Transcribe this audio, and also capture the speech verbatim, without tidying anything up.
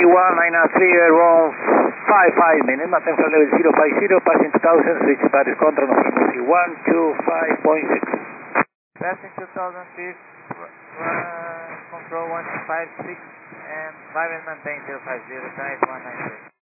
one nine three, one five five minutes, maintain flight level zero five zero, passing two thousand, switch Paris control on frequency one two five point six. Passing two thousand feet, uh, control one five six and five and maintain zero five zero, tight one nine three.